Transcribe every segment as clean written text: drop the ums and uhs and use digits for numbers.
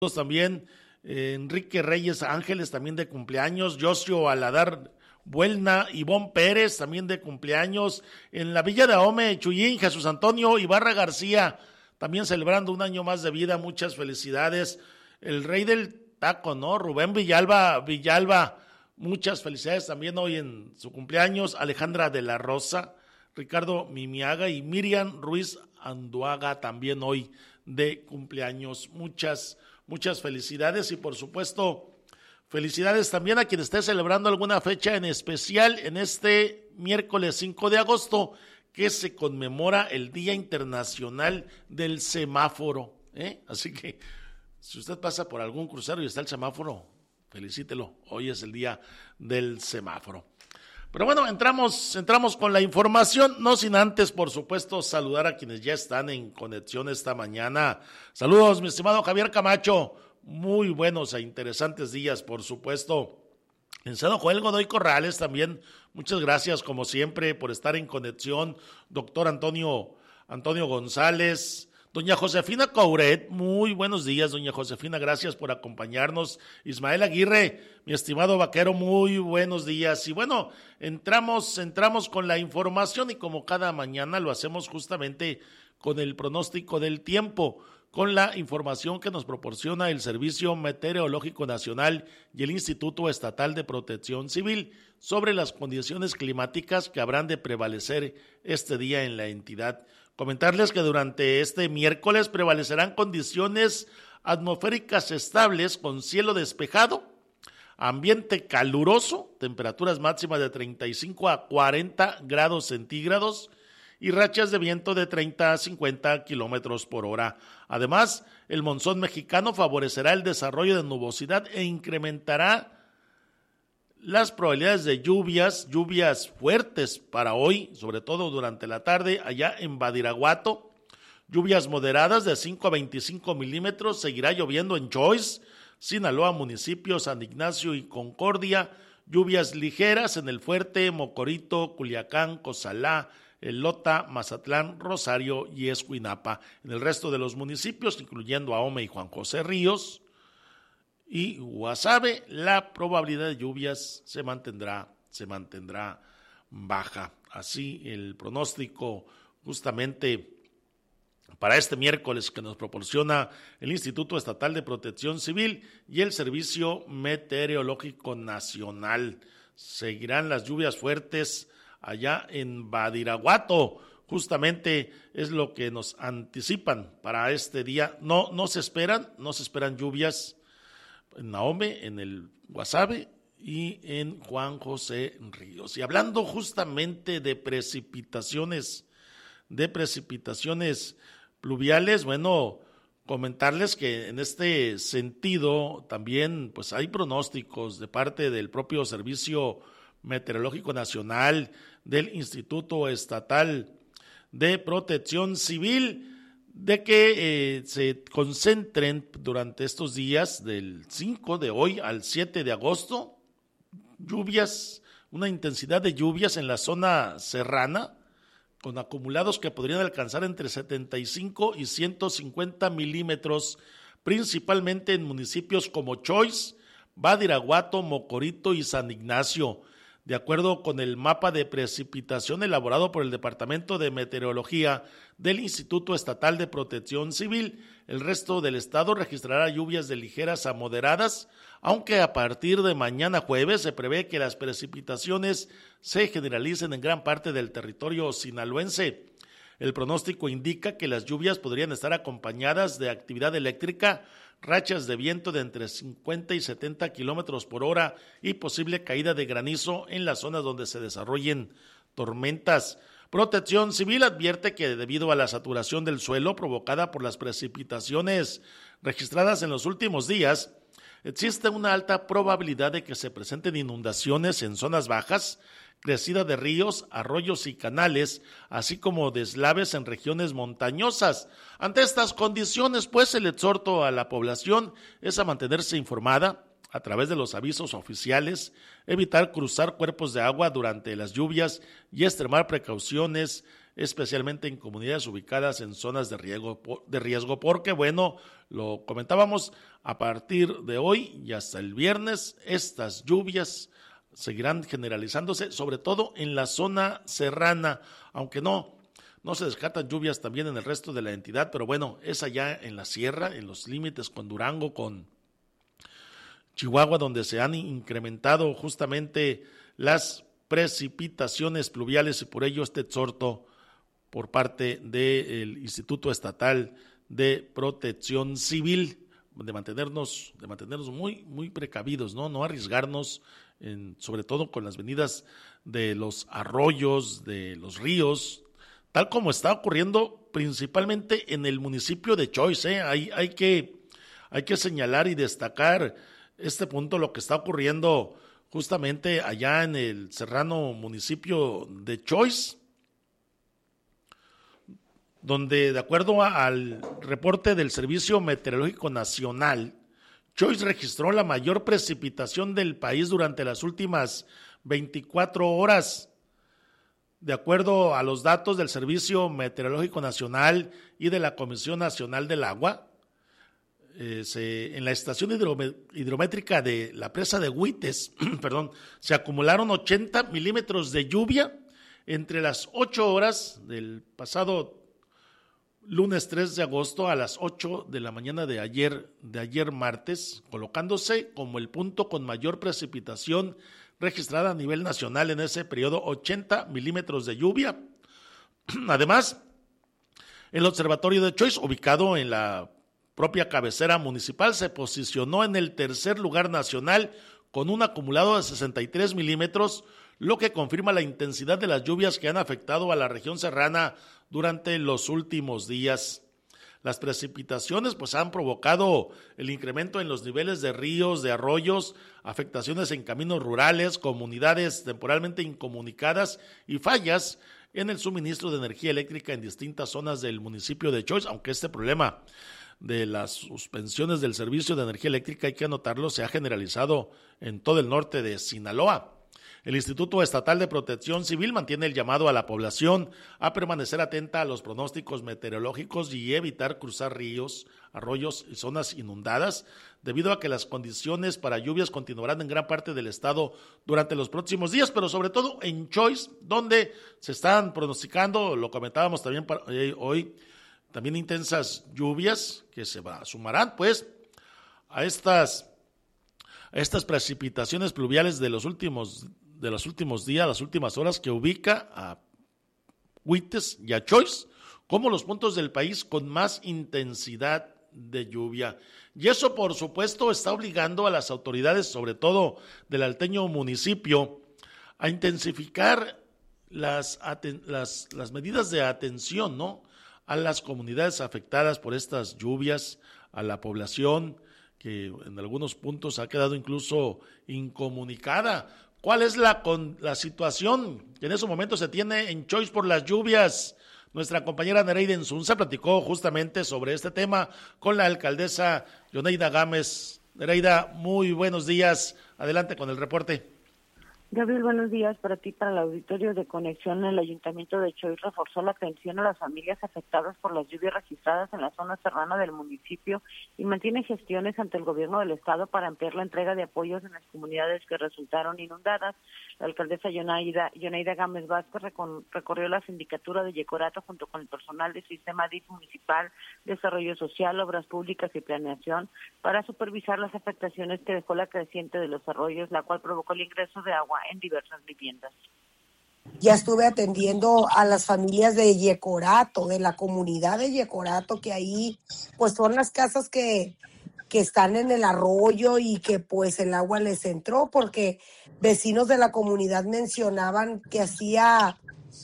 también Enrique Reyes Ángeles, también de cumpleaños, Josio Aladar Buelna, Ivonne Pérez, también de cumpleaños, en la Villa de Ahome, Chuyín, Jesús Antonio Ibarra García, también celebrando un año más de vida, muchas felicidades. El rey del taco, ¿no? Rubén Villalba, muchas felicidades también hoy en su cumpleaños. Alejandra de la Rosa, Ricardo Mimiaga y Miriam Ruiz Anduaga también hoy de cumpleaños. Muchas felicidades y por supuesto felicidades también a quien esté celebrando alguna fecha en especial en este miércoles 5 de agosto que se conmemora el Día Internacional del Semáforo, Así que si usted pasa por algún crucero y está el semáforo, felicítelo, hoy es el Día del Semáforo. Pero bueno, entramos con la información, no sin antes, por supuesto, saludar a quienes ya están en conexión esta mañana. Saludos, mi estimado Javier Camacho, muy buenos e interesantes días, por supuesto. Licenciado Joel Godoy Corrales también, muchas gracias como siempre por estar en conexión. Doctor Antonio González, doña Josefina Couret, muy buenos días, doña Josefina, gracias por acompañarnos. Ismael Aguirre, mi estimado vaquero, muy buenos días. Y bueno, entramos con la información y como cada mañana lo hacemos justamente con el pronóstico del tiempo, con la información que nos proporciona el Servicio Meteorológico Nacional y el Instituto Estatal de Protección Civil sobre las condiciones climáticas que habrán de prevalecer este día en la entidad. Comentarles que durante este miércoles prevalecerán condiciones atmosféricas estables con cielo despejado, ambiente caluroso, temperaturas máximas de 35 a 40 grados centígrados y rachas de viento de 30 a 50 kilómetros por hora. Además, el monzón mexicano favorecerá el desarrollo de nubosidad e incrementará las probabilidades de lluvias fuertes para hoy, sobre todo durante la tarde, allá en Badiraguato. Lluvias moderadas de 5 a 25 milímetros, seguirá lloviendo en Choice, Sinaloa, municipios San Ignacio y Concordia. Lluvias ligeras en El Fuerte, Mocorito, Culiacán, Cozalá, Elota, Mazatlán, Rosario y Escuinapa. En el resto de los municipios, incluyendo Ahome y Juan José Ríos y Guasave, la probabilidad de lluvias se mantendrá baja. Así el pronóstico justamente para este miércoles que nos proporciona el Instituto Estatal de Protección Civil y el Servicio Meteorológico Nacional. Seguirán las lluvias fuertes allá en Badiraguato, justamente es lo que nos anticipan para este día. No se esperan lluvias en Ahome, en el Guasave y en Juan José Ríos. Y hablando justamente de precipitaciones pluviales, bueno, comentarles que en este sentido también pues hay pronósticos de parte del propio Servicio Meteorológico Nacional, del Instituto Estatal de Protección Civil, de que se concentren durante estos días del 5 de hoy al 7 de agosto lluvias, una intensidad de lluvias en la zona serrana, con acumulados que podrían alcanzar entre 75 y 150 milímetros, principalmente en municipios como Choice, Badiraguato, Mocorito y San Ignacio. De acuerdo con el mapa de precipitación elaborado por el Departamento de Meteorología del Instituto Estatal de Protección Civil, el resto del estado registrará lluvias de ligeras a moderadas, aunque a partir de mañana jueves se prevé que las precipitaciones se generalicen en gran parte del territorio sinaloense. El pronóstico indica que las lluvias podrían estar acompañadas de actividad eléctrica, rachas de viento de entre 50 y 70 kilómetros por hora y posible caída de granizo en las zonas donde se desarrollen tormentas. Protección Civil advierte que debido a la saturación del suelo provocada por las precipitaciones registradas en los últimos días, existe una alta probabilidad de que se presenten inundaciones en zonas bajas, crecida de ríos, arroyos y canales, así como deslaves en regiones montañosas. Ante estas condiciones, pues, el exhorto a la población es a mantenerse informada a través de los avisos oficiales, evitar cruzar cuerpos de agua durante las lluvias y extremar precauciones especialmente en comunidades ubicadas en zonas de riesgo, porque bueno, lo comentábamos, a partir de hoy y hasta el viernes, estas lluvias seguirán generalizándose, sobre todo en la zona serrana, aunque no se descartan lluvias también en el resto de la entidad, pero bueno, es allá en la sierra, en los límites con Durango, con Chihuahua, donde se han incrementado justamente las precipitaciones pluviales, y por ello este exhorto por parte del Instituto Estatal de Protección Civil de mantenernos muy, muy precavidos, no arriesgarnos, sobre todo con las venidas de los arroyos, de los ríos, tal como está ocurriendo principalmente en el municipio de Choix. Hay que señalar y destacar este punto, lo que está ocurriendo justamente allá en el serrano municipio de Choix, donde de acuerdo al reporte del Servicio Meteorológico Nacional, Choix registró la mayor precipitación del país durante las últimas 24 horas. De acuerdo a los datos del Servicio Meteorológico Nacional y de la Comisión Nacional del Agua, en la estación hidrométrica de la presa de Huites, se acumularon 80 milímetros de lluvia entre las 8 horas del pasado lunes 3 de agosto a las 8 de la mañana de ayer martes, colocándose como el punto con mayor precipitación registrada a nivel nacional en ese periodo, 80 milímetros de lluvia. Además, el Observatorio de Choix, ubicado en la propia cabecera municipal, se posicionó en el tercer lugar nacional con un acumulado de 63 milímetros, lo que confirma la intensidad de las lluvias que han afectado a la región serrana durante los últimos días. Las precipitaciones han provocado el incremento en los niveles de ríos, de arroyos, afectaciones en caminos rurales, comunidades temporalmente incomunicadas y fallas en el suministro de energía eléctrica en distintas zonas del municipio de Choix, aunque este problema de las suspensiones del servicio de energía eléctrica, hay que anotarlo, se ha generalizado en todo el norte de Sinaloa. El Instituto Estatal de Protección Civil mantiene el llamado a la población a permanecer atenta a los pronósticos meteorológicos y evitar cruzar ríos, arroyos y zonas inundadas, debido a que las condiciones para lluvias continuarán en gran parte del estado durante los próximos días, pero sobre todo en Choix, donde se están pronosticando, lo comentábamos también hoy, también intensas lluvias que se sumarán a estas precipitaciones pluviales de los últimos días, las últimas horas, que ubica a Huites y a Choix como los puntos del país con más intensidad de lluvia. Y eso, por supuesto, está obligando a las autoridades, sobre todo del alteño municipio, a intensificar las medidas de atención, a las comunidades afectadas por estas lluvias, a la población que en algunos puntos ha quedado incluso incomunicada. ¿Cuál es la situación que en ese momento se tiene en Choix por las lluvias? Nuestra compañera Nereida Insunza platicó justamente sobre este tema con la alcaldesa Yoneida Gámez. Nereida, muy buenos días. Adelante con el reporte. Gabriel, buenos días para ti, para el auditorio de Conexión. El Ayuntamiento de Choix reforzó la atención a las familias afectadas por las lluvias registradas en la zona serrana del municipio y mantiene gestiones ante el gobierno del estado para ampliar la entrega de apoyos en las comunidades que resultaron inundadas. La alcaldesa Yoneida Gámez Vázquez recorrió la sindicatura de Yecorato junto con el personal del sistema DIF municipal, Desarrollo Social, Obras Públicas y Planeación para supervisar las afectaciones que dejó la creciente de los arroyos, la cual provocó el ingreso de agua en diversas viviendas. Ya estuve atendiendo a las familias de Yecorato, de la comunidad de Yecorato, que ahí son las casas que están en el arroyo y que el agua les entró, porque vecinos de la comunidad mencionaban que hacía,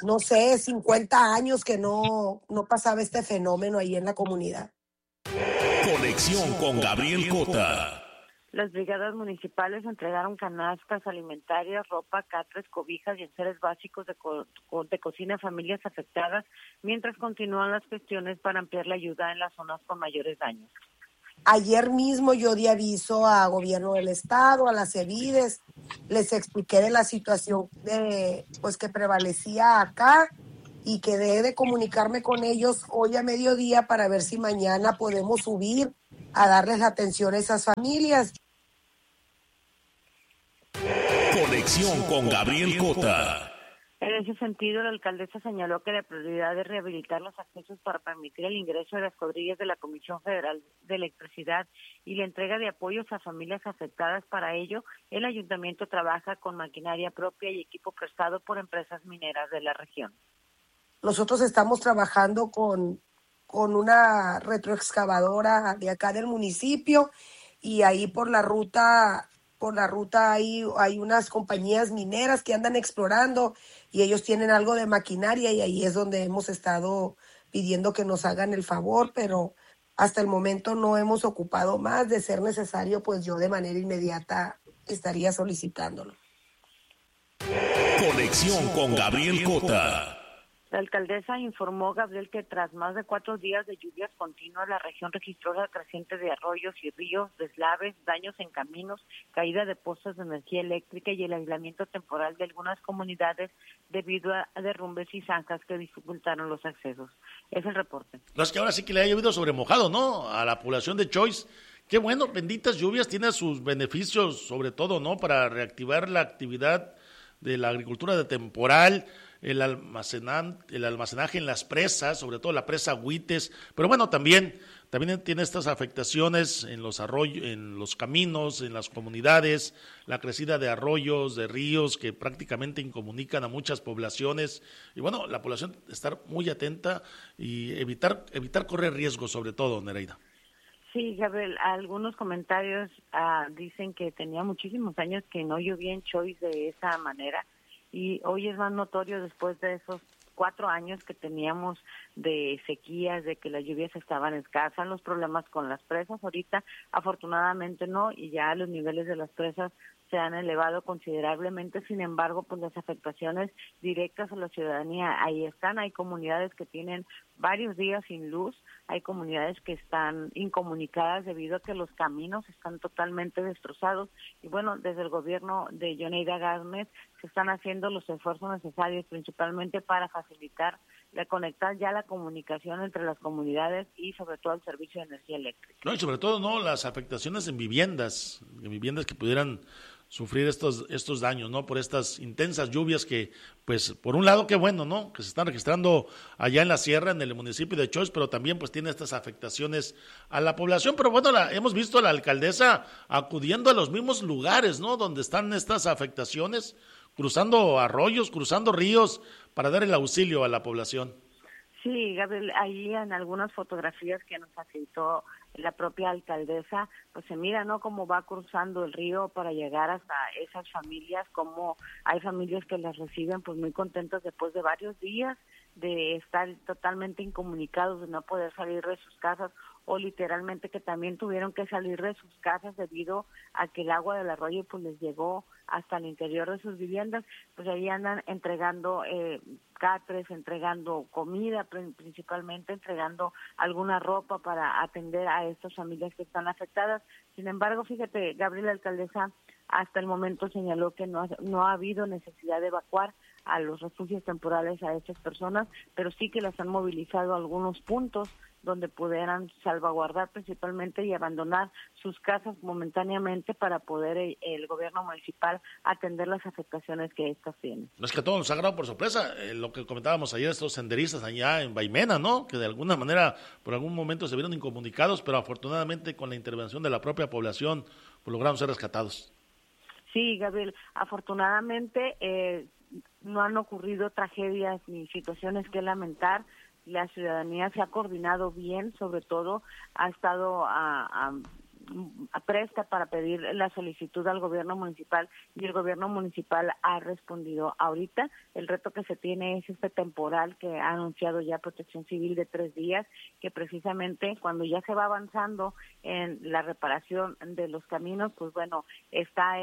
50 años que no pasaba este fenómeno ahí en la comunidad. Conexión con Gabriel Cota. Las brigadas municipales entregaron canastas alimentarias, ropa, catres, cobijas y enseres básicos de cocina a familias afectadas, mientras continúan las gestiones para ampliar la ayuda en las zonas con mayores daños. Ayer mismo yo di aviso a gobierno del estado, a las CEVIDES, les expliqué de la situación que prevalecía acá y quedé de comunicarme con ellos hoy a mediodía para ver si mañana podemos subir a darles la atención a esas familias. Conexión con Gabriel Cota. En ese sentido, la alcaldesa señaló que la prioridad es rehabilitar los accesos para permitir el ingreso de las cuadrillas de la Comisión Federal de Electricidad y la entrega de apoyos a familias afectadas. Para ello, el ayuntamiento trabaja con maquinaria propia y equipo prestado por empresas mineras de la región. Nosotros estamos trabajando con una retroexcavadora de acá del municipio y ahí por la ruta hay unas compañías mineras que andan explorando y ellos tienen algo de maquinaria y ahí es donde hemos estado pidiendo que nos hagan el favor, pero hasta el momento no hemos ocupado más. De ser necesario, pues yo de manera inmediata estaría solicitándolo. Conexión con Gabriel Cota. La alcaldesa informó, Gabriel, que tras más de 4 días de lluvias continuas, la región registró la creciente de arroyos y ríos, deslaves, daños en caminos, caída de postes de energía eléctrica y el aislamiento temporal de algunas comunidades debido a derrumbes y zanjas que dificultaron los accesos. Es el reporte. No, es que ahora sí que le ha llovido sobre mojado, ¿no? A la población de Choix. Qué bueno, benditas lluvias, tiene sus beneficios, sobre todo, ¿no? Para reactivar la actividad de la agricultura de temporal, el almacenaje en las presas, sobre todo la presa Huites, pero bueno, también tiene estas afectaciones en los arroyos, en los caminos, en las comunidades, la crecida de arroyos, de ríos que prácticamente incomunican a muchas poblaciones, y bueno, la población estar muy atenta y evitar correr riesgos, sobre todo, Nereida. Sí, Gabriel, algunos comentarios dicen que tenía muchísimos años que no llovía en Choix de esa manera, y hoy es más notorio después de esos 4 años que teníamos de sequías, de que las lluvias estaban escasas, los problemas con las presas. Ahorita afortunadamente no, y ya los niveles de las presas se han elevado considerablemente. Sin embargo, pues las afectaciones directas a la ciudadanía ahí están. Hay comunidades que tienen varios días sin luz, hay comunidades que están incomunicadas debido a que los caminos están totalmente destrozados, y bueno, desde el gobierno de Yoneida Gámez se están haciendo los esfuerzos necesarios principalmente para facilitar conectar ya la comunicación entre las comunidades y sobre todo el servicio de energía eléctrica. No, y sobre todo no las afectaciones en viviendas que pudieran sufrir estos daños, ¿no? Por estas intensas lluvias que, pues, por un lado, qué bueno, ¿no? Que se están registrando allá en la sierra, en el municipio de Choix, pero también, pues, tiene estas afectaciones a la población. Pero bueno, hemos visto a la alcaldesa acudiendo a los mismos lugares, ¿no? Donde están estas afectaciones, cruzando arroyos, cruzando ríos, para dar el auxilio a la población. Sí, Gabriel, ahí en algunas fotografías que nos facilitó la propia alcaldesa, pues se mira, ¿no?, cómo va cruzando el río para llegar hasta esas familias, cómo hay familias que las reciben pues muy contentas después de varios días de estar totalmente incomunicados, de no poder salir de sus casas, o literalmente que también tuvieron que salir de sus casas debido a que el agua del arroyo pues les llegó hasta el interior de sus viviendas. Pues ahí andan entregando catres, entregando comida, principalmente entregando alguna ropa para atender a estas familias que están afectadas. Sin embargo, fíjate, Gabriel, la alcaldesa hasta el momento señaló que no ha habido necesidad de evacuar a los refugios temporales a estas personas, pero sí que las han movilizado a algunos puntos donde pudieran salvaguardar principalmente y abandonar sus casas momentáneamente para poder el gobierno municipal atender las afectaciones que estas tienen. No es que a todos nos ha agarrado por sorpresa, lo que comentábamos ayer, estos senderistas allá en Baimena, ¿no? Que de alguna manera, por algún momento se vieron incomunicados, pero afortunadamente con la intervención de la propia población, pues lograron ser rescatados. Sí, Gabriel, afortunadamente no han ocurrido tragedias ni situaciones que lamentar. La ciudadanía se ha coordinado bien, sobre todo ha estado presta para pedir la solicitud al gobierno municipal, y el gobierno municipal ha respondido. Ahorita el reto que se tiene es este temporal que ha anunciado ya Protección Civil de 3 días, que precisamente cuando ya se va avanzando en la reparación de los caminos, pues bueno, está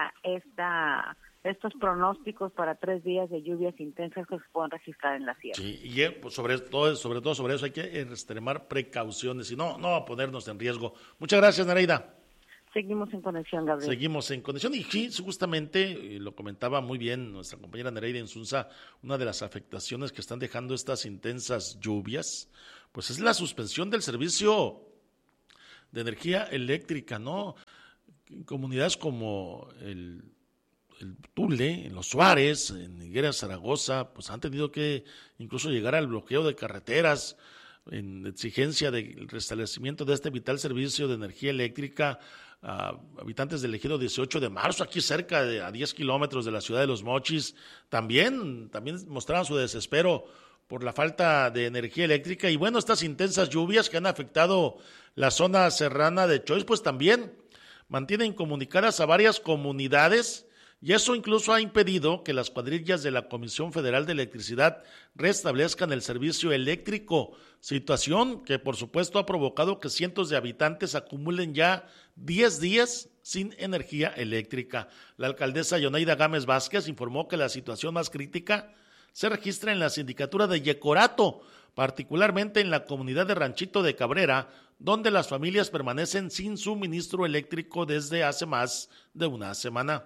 estos pronósticos para 3 días de lluvias intensas que se pueden registrar en la sierra. Sí, y pues sobre todo sobre eso hay que extremar precauciones y no ponernos en riesgo. Muchas gracias, Nereida. Seguimos en conexión, Gabriel. Seguimos en conexión y sí, justamente lo comentaba muy bien nuestra compañera Nereida Insunza, una de las afectaciones que están dejando estas intensas lluvias, pues es la suspensión del servicio de energía eléctrica, ¿no? En comunidades como el Tule, en Los Suárez, en Higuera, Zaragoza, pues han tenido que incluso llegar al bloqueo de carreteras en exigencia del restablecimiento de este vital servicio de energía eléctrica a habitantes del ejido 18 de marzo, aquí cerca a 10 kilómetros de la ciudad de Los Mochis. También mostraban su desespero por la falta de energía eléctrica y bueno, estas intensas lluvias que han afectado la zona serrana de Choix, pues también mantienen comunicadas a varias comunidades. Y eso incluso ha impedido que las cuadrillas de la Comisión Federal de Electricidad restablezcan el servicio eléctrico, situación que por supuesto ha provocado que cientos de habitantes acumulen ya 10 días sin energía eléctrica. La alcaldesa Yoneida Gámez Vázquez informó que la situación más crítica se registra en la sindicatura de Yecorato, particularmente en la comunidad de Ranchito de Cabrera, donde las familias permanecen sin suministro eléctrico desde hace más de una semana.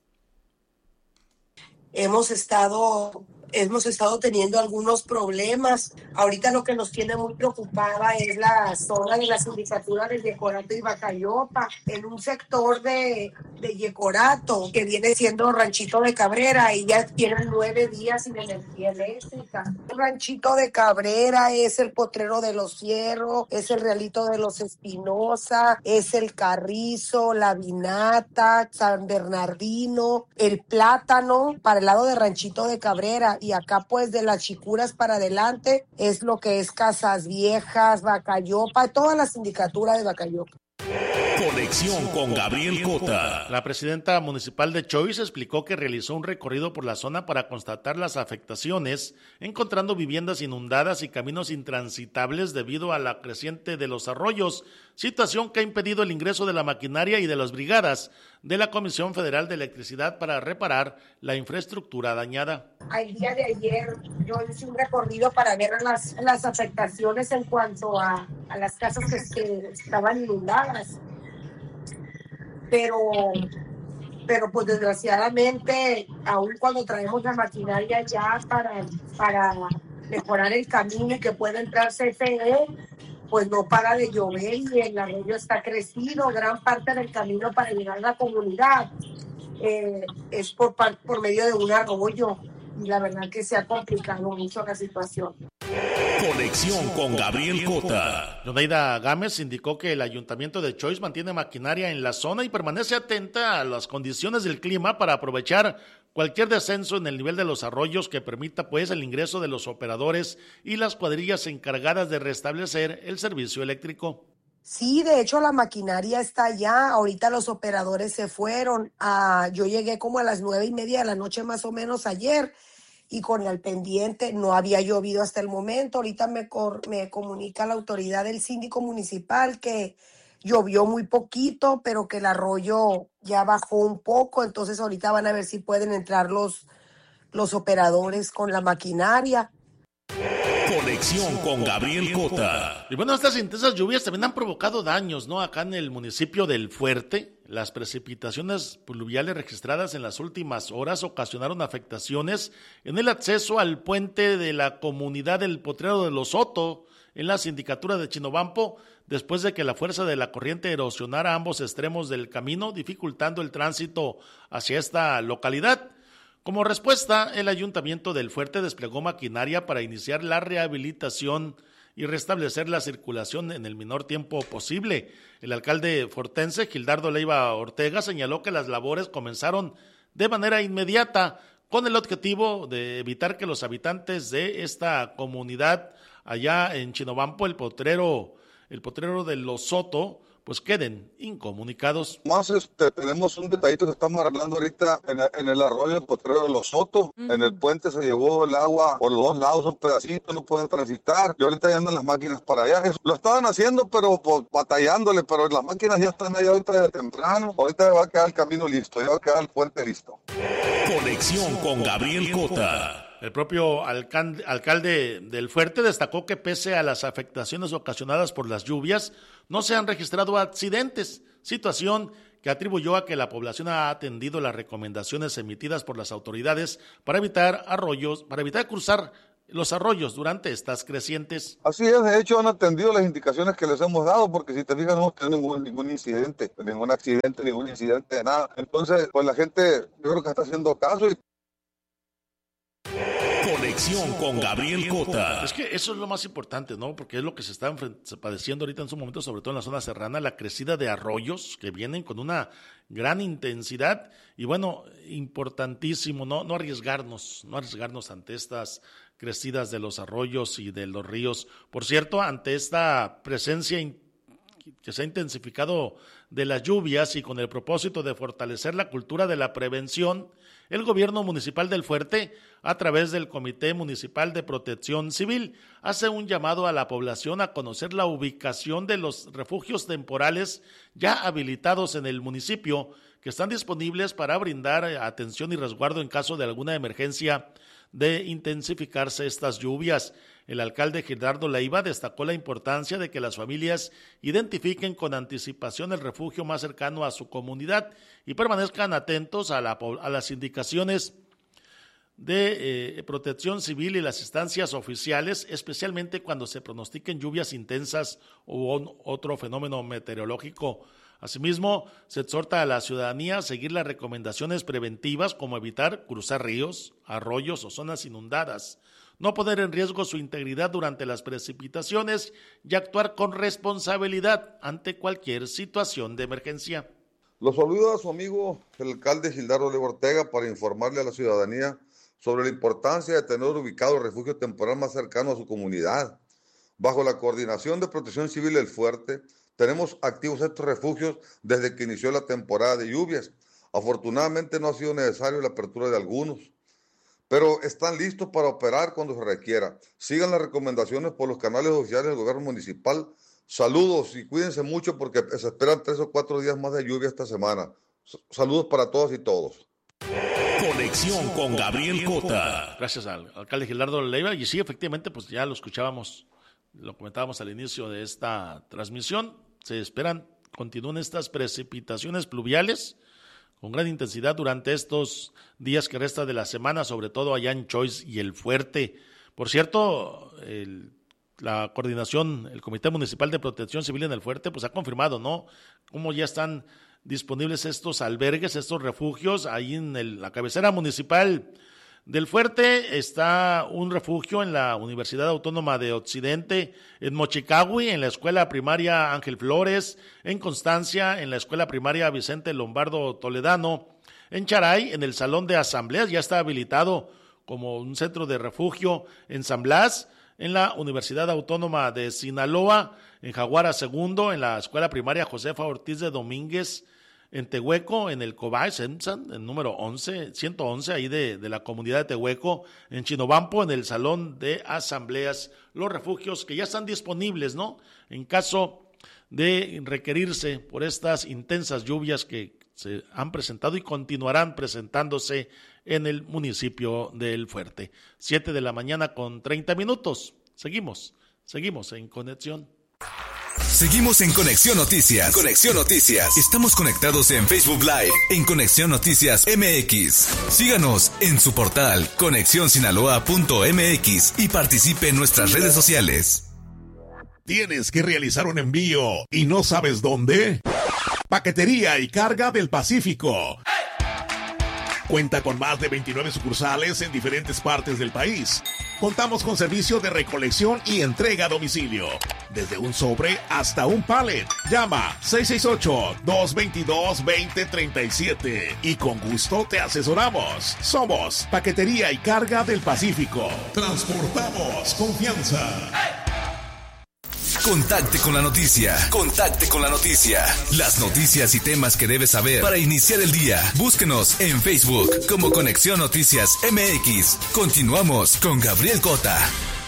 Hemos estado teniendo algunos problemas. Ahorita lo que nos tiene muy preocupada es la zona de la sindicatura de Yecorato y Bacayopa, en un sector de Yecorato, que viene siendo Ranchito de Cabrera, y ya tienen 9 días sin energía eléctrica. Ranchito de Cabrera es el Potrero de los Fierros, es el Realito de los Espinosa, es el Carrizo, la Vinata, San Bernardino, el Plátano, para el lado de Ranchito de Cabrera, y acá pues de las Chicuras para adelante es lo que es Casas Viejas, Bacayopa, toda la sindicatura de Bacayopa. Conexión con Gabriel Cota. La presidenta municipal de Choix explicó que realizó un recorrido por la zona para constatar las afectaciones, encontrando viviendas inundadas y caminos intransitables debido a la creciente de los arroyos, situación que ha impedido el ingreso de la maquinaria y de las brigadas de la Comisión Federal de Electricidad para reparar la infraestructura dañada. El día de ayer yo hice un recorrido para ver las afectaciones en cuanto a las casas que estaban inundadas. Pero pues desgraciadamente, aún cuando traemos la maquinaria ya para mejorar el camino y que pueda entrar CFE, pues no para de llover y el arroyo está crecido. Gran parte del camino para llegar a la comunidad es por medio de un arroyo, y la verdad que se ha complicado mucho la situación. Conexión con Gabriel Cota. Yoneida Gámez indicó que el ayuntamiento de Choix mantiene maquinaria en la zona y permanece atenta a las condiciones del clima para aprovechar cualquier descenso en el nivel de los arroyos que permita pues el ingreso de los operadores y las cuadrillas encargadas de restablecer el servicio eléctrico. Sí, de hecho la maquinaria está allá. Ahorita los operadores se fueron. Yo llegué como a las 9:30 de la noche más o menos ayer, y con el pendiente no había llovido hasta el momento. Ahorita me comunica la autoridad del síndico municipal que llovió muy poquito, pero que el arroyo ya bajó un poco. Entonces ahorita van a ver si pueden entrar los operadores con la maquinaria. Conexión con Gabriel Cota. Y bueno, estas intensas lluvias también han provocado daños, ¿no? Acá en el municipio del Fuerte, las precipitaciones pluviales registradas en las últimas horas ocasionaron afectaciones en el acceso al puente de la comunidad del Potrero de los Soto, en la sindicatura de Chinobampo, después de que la fuerza de la corriente erosionara ambos extremos del camino, dificultando el tránsito hacia esta localidad. Como respuesta, el Ayuntamiento del Fuerte desplegó maquinaria para iniciar la rehabilitación y restablecer la circulación en el menor tiempo posible. El alcalde fortense, Gildardo Leiva Ortega, señaló que las labores comenzaron de manera inmediata con el objetivo de evitar que los habitantes de esta comunidad allá en Chinobampo, el potrero de Los Soto, pues queden incomunicados. Más tenemos un detallito que estamos arreglando ahorita en el arroyo del Potrero de Los Soto. En el puente se llevó el agua por los dos lados, un pedacito, no pueden transitar. Y ahorita ya andan las máquinas para allá. Lo estaban haciendo, pero pues, batallándole, pero las máquinas ya están allá ahorita de temprano. Ahorita va a quedar el camino listo, ya va a quedar el puente listo. Conexión con Gabriel Cota. El propio alcalde del Fuerte destacó que pese a las afectaciones ocasionadas por las lluvias, no se han registrado accidentes, situación que atribuyó a que la población ha atendido las recomendaciones emitidas por las autoridades para evitar cruzar los arroyos durante estas crecientes. Así es, de hecho han atendido las indicaciones que les hemos dado, porque si te fijas no hemos tenido ningún incidente, ningún accidente, ningún incidente de nada. Entonces, pues la gente yo creo que está haciendo caso. Conexión con Gabriel Cota. Es que eso es lo más importante, ¿no? Porque es lo que se está padeciendo ahorita en su momento, sobre todo en la zona serrana, la crecida de arroyos que vienen con una gran intensidad y bueno, importantísimo, no arriesgarnos ante estas crecidas de los arroyos y de los ríos. Por cierto, ante esta presencia que se ha intensificado de las lluvias y con el propósito de fortalecer la cultura de la prevención, el gobierno municipal del Fuerte, a través del Comité Municipal de Protección Civil, hace un llamado a la población a conocer la ubicación de los refugios temporales ya habilitados en el municipio, que están disponibles para brindar atención y resguardo en caso de alguna emergencia de intensificarse estas lluvias. El alcalde Gildardo Leiva destacó la importancia de que las familias identifiquen con anticipación el refugio más cercano a su comunidad y permanezcan atentos a las indicaciones de protección civil y las instancias oficiales, especialmente cuando se pronostiquen lluvias intensas o otro fenómeno meteorológico. Asimismo, se exhorta a la ciudadanía a seguir las recomendaciones preventivas como evitar cruzar ríos, arroyos o zonas inundadas, no poner en riesgo su integridad durante las precipitaciones y actuar con responsabilidad ante cualquier situación de emergencia. Los saludo a su amigo el alcalde Gildardo Leiva Ortega para informarle a la ciudadanía sobre la importancia de tener ubicado el refugio temporal más cercano a su comunidad. Bajo la coordinación de Protección Civil del Fuerte, tenemos activos estos refugios desde que inició la temporada de lluvias. Afortunadamente no ha sido necesario la apertura de algunos, pero están listos para operar cuando se requiera. Sigan las recomendaciones por los canales oficiales del gobierno municipal. Saludos y cuídense mucho porque se esperan 3 o 4 días más de lluvia esta semana. Saludos para todas y todos. Conexión con Gabriel Cota. Gracias al alcalde Gildardo Leiva. Y sí, efectivamente, pues ya lo escuchábamos, lo comentábamos al inicio de esta transmisión. Se esperan, continúen estas precipitaciones pluviales con gran intensidad durante estos días que resta de la semana, sobre todo allá en Choix y el Fuerte. Por cierto, la coordinación, el Comité Municipal de Protección Civil en el Fuerte, pues ha confirmado, ¿no?, cómo ya están disponibles estos albergues, estos refugios. Ahí en la cabecera municipal del Fuerte está un refugio en la Universidad Autónoma de Occidente, en Mochicagui, en la Escuela Primaria Ángel Flores, en Constancia, en la Escuela Primaria Vicente Lombardo Toledano, en Charay, en el Salón de Asambleas, ya está habilitado como un centro de refugio en San Blas, en la Universidad Autónoma de Sinaloa, en Jaguara II, en la Escuela Primaria Josefa Ortiz de Domínguez, en Tehueco, en el Cobay, el número 111, ahí de la comunidad de Tehueco, en Chinobampo, en el Salón de Asambleas, los refugios que ya están disponibles, ¿no?, en caso de requerirse por estas intensas lluvias que se han presentado y continuarán presentándose en el municipio del Fuerte. 7:30 a.m. Seguimos en conexión. Seguimos en Conexión Noticias. Conexión Noticias. Estamos conectados en Facebook Live, en Conexión Noticias MX. Síganos en su portal conexionsinaloa.mx y participe en nuestras redes sociales. ¿Tienes que realizar un envío y no sabes dónde? Paquetería y Carga del Pacífico. Cuenta con más de 29 sucursales en diferentes partes del país. Contamos con servicio de recolección y entrega a domicilio, desde un sobre hasta un pallet. Llama 668-222-2037 y con gusto te asesoramos. Somos Paquetería y Carga del Pacífico. Transportamos confianza. Contacte con la noticia. Contacte con la noticia. Las noticias y temas que debes saber para iniciar el día. Búsquenos en Facebook como Conexión Noticias MX. Continuamos con Gabriel Cota.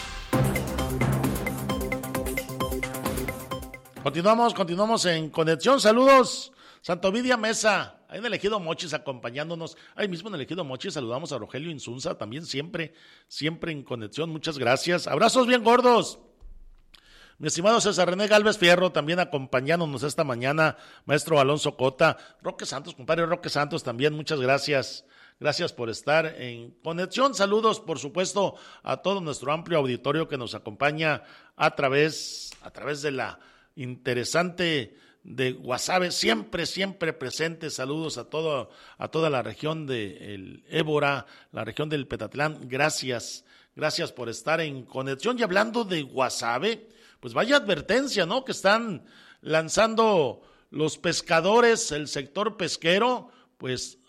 Continuamos en conexión. Saludos, Santo Ovidia Mesa, ahí en el Ejido Mochis acompañándonos. Ahí mismo en el Ejido Mochis saludamos a Rogelio Insunza, también siempre en conexión. Muchas gracias. Abrazos bien gordos. Mi estimado César René Galvez Fierro, también acompañándonos esta mañana, maestro Alonso Cota, Roque Santos, compadre Roque Santos, también muchas gracias. Gracias por estar en conexión. Saludos, por supuesto, a todo nuestro amplio auditorio que nos acompaña a través de la interesante de Guasave, siempre presente. Saludos a toda la región del Ébora, la región del Petatlán. Gracias por estar en conexión. Y hablando de Guasave, pues vaya advertencia, ¿no? Que están lanzando los pescadores, el sector pesquero, pues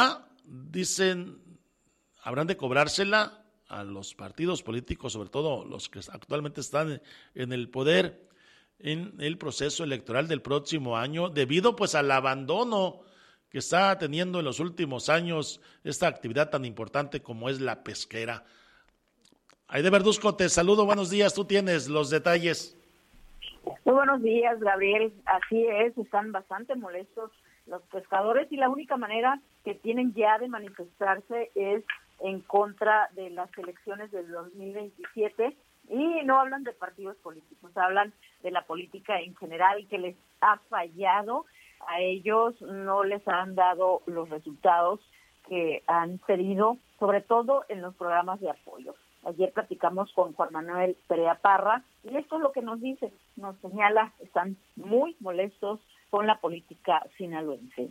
habrán de cobrársela a los partidos políticos, sobre todo los que actualmente están en el poder en el proceso electoral del próximo año, debido pues al abandono que está teniendo en los últimos años esta actividad tan importante como es la pesquera. Aide Verduzco, te saludo, buenos días, tú tienes los detalles. Muy buenos días, Gabriel, así es, están bastante molestos los pescadores y la única manera que tienen ya de manifestarse es en contra de las elecciones del 2027 y no hablan de partidos políticos, hablan de la política en general que les ha fallado, a ellos no les han dado los resultados que han pedido, sobre todo en los programas de apoyo. Ayer platicamos con Juan Manuel Perea Parra y esto es lo que nos dice, nos señala, están muy molestos con la política sinaloense.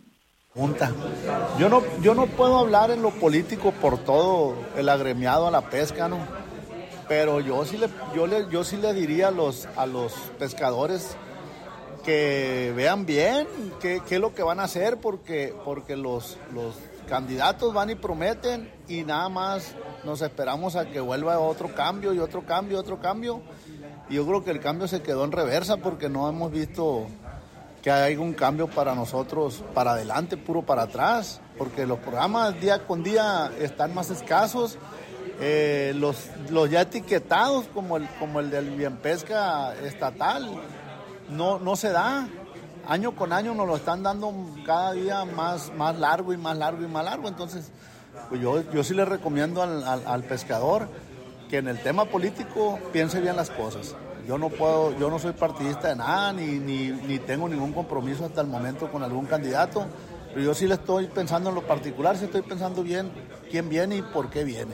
Yo no puedo hablar en lo político por todo el agremiado a la pesca, ¿no? Pero yo sí le diría a los pescadores que vean bien qué es lo que van a hacer, porque los candidatos van y prometen y nada más nos esperamos a que vuelva otro cambio y otro cambio. Y yo creo que el cambio se quedó en reversa porque no hemos visto que hay un cambio para nosotros para adelante, puro para atrás, porque los programas día con día están más escasos, los ya etiquetados como el del Bien Pesca estatal no se da, año con año nos lo están dando cada día más largo, entonces pues yo sí le recomiendo al pescador que en el tema político piense bien las cosas. Yo no soy partidista de nada, ni tengo ningún compromiso hasta el momento con algún candidato, pero yo sí le estoy pensando en lo particular, sí estoy pensando bien quién viene y por qué viene.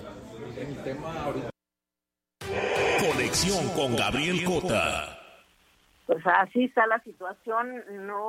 Conexión con Gabriel Cota. Pues así está la situación,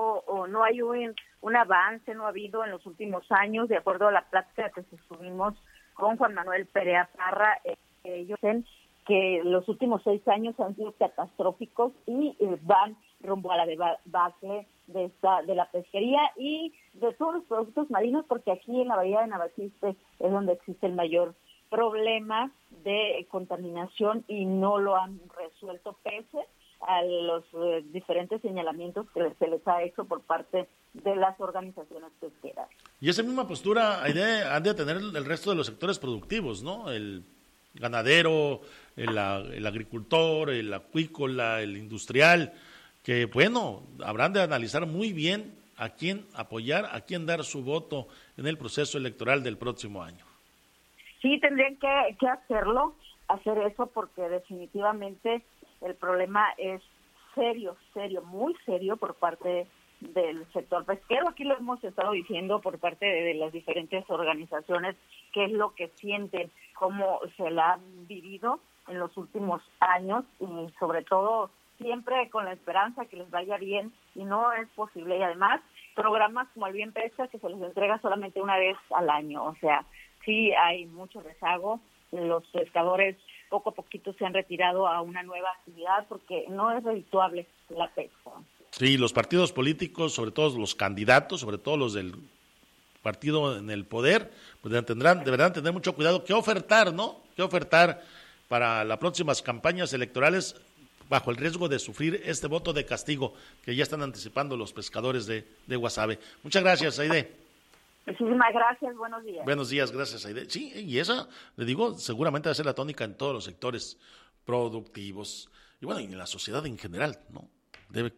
no hay un avance, no ha habido en los últimos años, de acuerdo a la plática que sostuvimos con Juan Manuel Perea Parra, ellos dicen que los últimos 6 años han sido catastróficos y van rumbo a la debacle de la pesquería y de todos los productos marinos, porque aquí en la bahía de Navajiste es donde existe el mayor problema de contaminación y no lo han resuelto pese a los diferentes señalamientos que se les ha hecho por parte de las organizaciones pesqueras. Y esa misma postura han de tener el resto de los sectores productivos, ¿no? El ganadero, el agricultor, el acuícola, el industrial, que bueno, habrán de analizar muy bien a quién apoyar, a quién dar su voto en el proceso electoral del próximo año. Sí, tendrían que hacer eso, porque definitivamente el problema es serio, muy serio por parte del sector pesquero. Aquí lo hemos estado diciendo por parte de las diferentes organizaciones, qué es lo que sienten, cómo se la han vivido en los últimos años y sobre todo siempre con la esperanza que les vaya bien y no es posible. Y además programas como el Bien Pesca que se les entrega solamente una vez al año, o sea, sí hay mucho rezago. Los pescadores poco a poquito se han retirado a una nueva actividad porque no es redituable la pesca. Sí, los partidos políticos, sobre todo los candidatos, sobre todo los del partido en el poder, pues deberán tener mucho cuidado qué ofertar, ¿no? Qué ofertar para las próximas campañas electorales bajo el riesgo de sufrir este voto de castigo que ya están anticipando los pescadores de Guasave. Muchas gracias, Aide. Muchísimas gracias, buenos días. Buenos días, gracias, Aide. Sí, y esa, le digo, seguramente va a ser la tónica en todos los sectores productivos y bueno, y en la sociedad en general, ¿no? Debe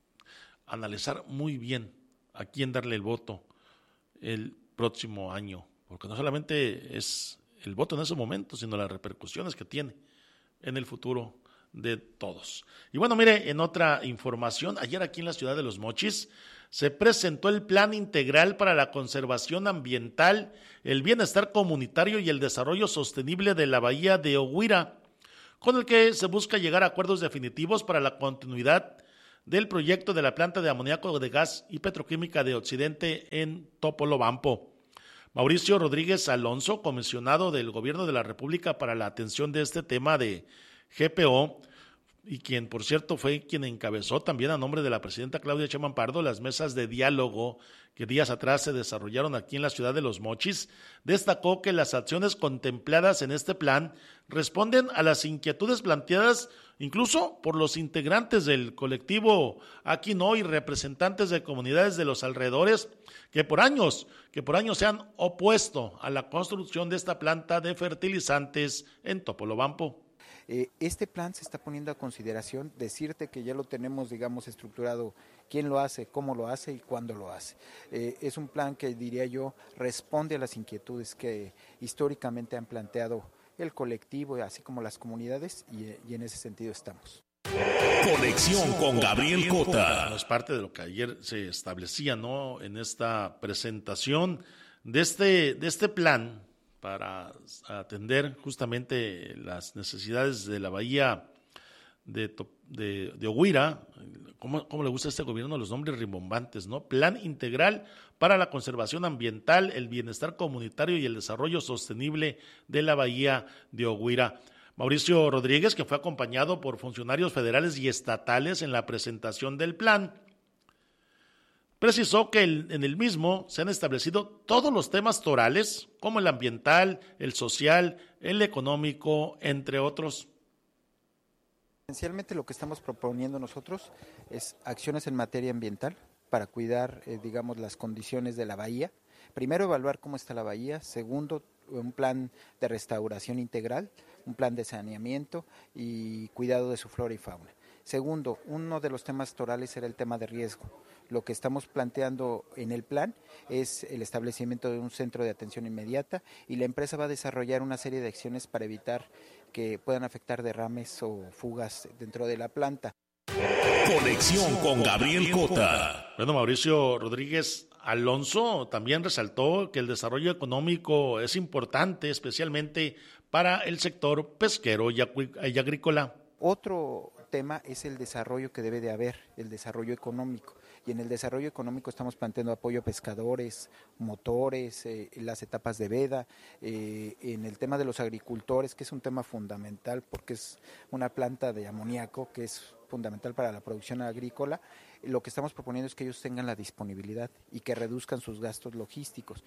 analizar muy bien a quién darle el voto el próximo año, porque no solamente es el voto en ese momento, sino las repercusiones que tiene en el futuro de todos. Y bueno, mire, en otra información, ayer aquí en la ciudad de Los Mochis se presentó el Plan Integral para la Conservación Ambiental, el Bienestar Comunitario y el Desarrollo Sostenible de la Bahía de Oguira, con el que se busca llegar a acuerdos definitivos para la continuidad del proyecto de la planta de amoníaco de gas y petroquímica de Occidente en Topolobampo. Mauricio Rodríguez Alonso, comisionado del Gobierno de la República para la atención de este tema de GPO, y quien, por cierto, fue quien encabezó también a nombre de la presidenta Claudia Sheinbaum Pardo las mesas de diálogo que días atrás se desarrollaron aquí en la ciudad de Los Mochis, destacó que las acciones contempladas en este plan responden a las inquietudes planteadas incluso por los integrantes del colectivo Aquino y representantes de comunidades de los alrededores que por años se han opuesto a la construcción de esta planta de fertilizantes en Topolobampo. Este plan se está poniendo a consideración, decirte que ya lo tenemos, digamos, estructurado, quién lo hace, cómo lo hace y cuándo lo hace. Es un plan que, diría yo, responde a las inquietudes que históricamente han planteado el colectivo, así como las comunidades, y en ese sentido estamos. Conexión con Gabriel Cota. Es parte de lo que ayer se establecía, ¿no?, en esta presentación de este plan para atender justamente las necesidades de la bahía de Oguira. ¿Cómo le gusta a este gobierno los nombres rimbombantes, ¿no? Plan Integral para la Conservación Ambiental, el Bienestar Comunitario y el Desarrollo Sostenible de la Bahía de Oguira. Mauricio Rodríguez, que fue acompañado por funcionarios federales y estatales en la presentación del plan, precisó que en el mismo se han establecido todos los temas torales, como el ambiental, el social, el económico, entre otros. Esencialmente lo que estamos proponiendo nosotros es acciones en materia ambiental para cuidar, digamos, las condiciones de la bahía. Primero, evaluar cómo está la bahía. Segundo, un plan de restauración integral, un plan de saneamiento y cuidado de su flora y fauna. Segundo, uno de los temas torales era el tema de riesgo. Lo que estamos planteando en el plan es el establecimiento de un centro de atención inmediata y la empresa va a desarrollar una serie de acciones para evitar que puedan afectar derrames o fugas dentro de la planta. Conexión con Gabriel Cota. Bueno, Mauricio Rodríguez Alonso también resaltó que el desarrollo económico es importante, especialmente para el sector pesquero y agrícola. Otro tema es el desarrollo que debe de haber, el desarrollo económico. Y en el desarrollo económico estamos planteando apoyo a pescadores, motores, las etapas de veda, en el tema de los agricultores, que es un tema fundamental porque es una planta de amoníaco que es fundamental para la producción agrícola. Lo que estamos proponiendo es que ellos tengan la disponibilidad y que reduzcan sus gastos logísticos.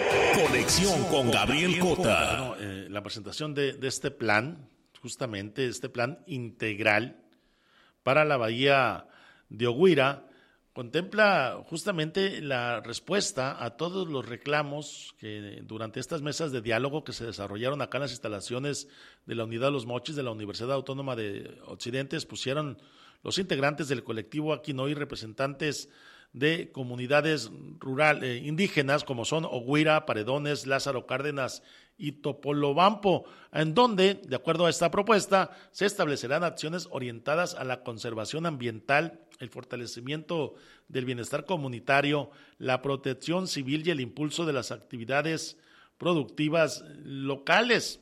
Conexión con Gabriel Cota. Bueno, la presentación de este plan, justamente este plan integral para la bahía de Oguira, contempla justamente la respuesta a todos los reclamos que durante estas mesas de diálogo que se desarrollaron acá en las instalaciones de la Unidad de Los Mochis de la Universidad Autónoma de Occidente pusieron los integrantes del colectivo Aquino y representantes de comunidades rurales indígenas como son Oguira, Paredones, Lázaro Cárdenas y Topolobampo, en donde, de acuerdo a esta propuesta, se establecerán acciones orientadas a la conservación ambiental, el fortalecimiento del bienestar comunitario, la protección civil y el impulso de las actividades productivas locales.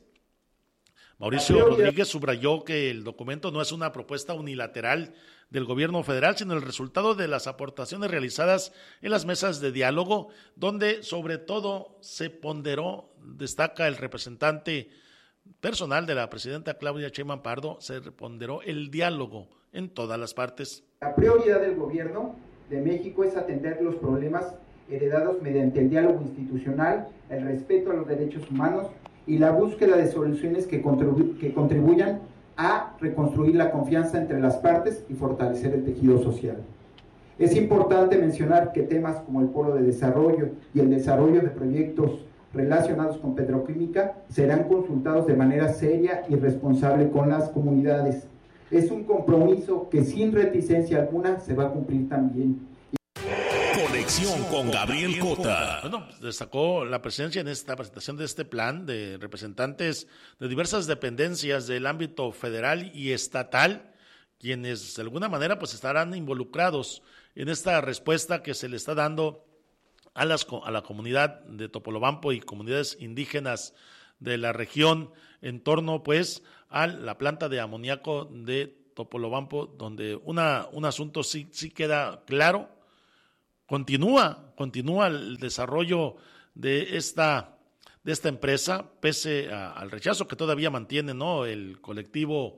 Mauricio Rodríguez subrayó que el documento no es una propuesta unilateral del gobierno federal, sino el resultado de las aportaciones realizadas en las mesas de diálogo, donde sobre todo se ponderó, destaca el representante personal de la presidenta Claudia Sheinbaum Pardo, se ponderó el diálogo en todas las partes. La prioridad del gobierno de México es atender los problemas heredados mediante el diálogo institucional, el respeto a los derechos humanos y la búsqueda de soluciones que contribuyan a reconstruir la confianza entre las partes y fortalecer el tejido social. Es importante mencionar que temas como el polo de desarrollo y el desarrollo de proyectos relacionados con petroquímica serán consultados de manera seria y responsable con las comunidades. Es un compromiso que sin reticencia alguna se va a cumplir también. Conexión con Gabriel Cota. Bueno, destacó la presencia en esta presentación de este plan de representantes de diversas dependencias del ámbito federal y estatal, quienes de alguna manera pues estarán involucrados en esta respuesta que se le está dando a la comunidad de Topolobampo y comunidades indígenas de la región en torno pues a la planta de amoníaco de Topolobampo, donde un asunto sí queda claro. Continúa el desarrollo de esta empresa, pese al rechazo que todavía mantiene, ¿no?, el colectivo